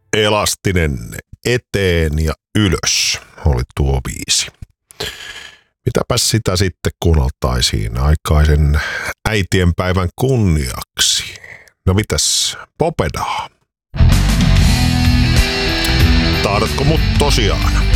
Elastinen eteen ja ylös oli tuo biisi. Mitäpäs sitä sitten kuunneltaisiin aikaisen äitienpäivän kunniaksi? No mitäs, Popedaa? Tahdotko mut tosiaan?